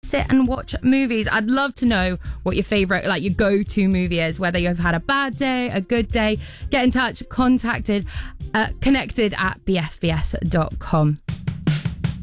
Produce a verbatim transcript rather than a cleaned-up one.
sit and watch movies. I'd love to know what your favourite, like your go-to movie is, whether you've had a bad day, a good day. Get in touch, contacted, uh, connected at b f b s dot com.